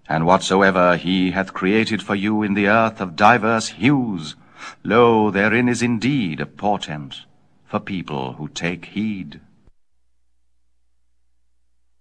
And whatsoever he hath created for you in the earth of divers hues, lo, therein is indeed a portent for people who take heed.